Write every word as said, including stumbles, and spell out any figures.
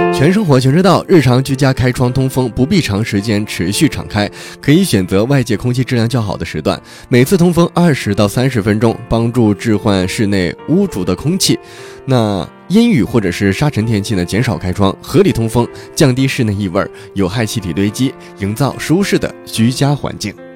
全生活全知道，日常居家开窗通风不必长时间持续敞开，可以选择外界空气质量较好的时段，每次通风二十到三十分钟，帮助置换室内污浊的空气。那阴雨或者是沙尘天气呢，减少开窗，合理通风，降低室内异味，有害气体堆积，营造舒适的居家环境。